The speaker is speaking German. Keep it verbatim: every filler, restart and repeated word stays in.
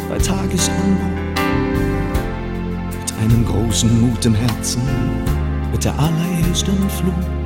bei Tagesanbruch, mit einem großen Mut im Herzen, mit der allerersten Flut.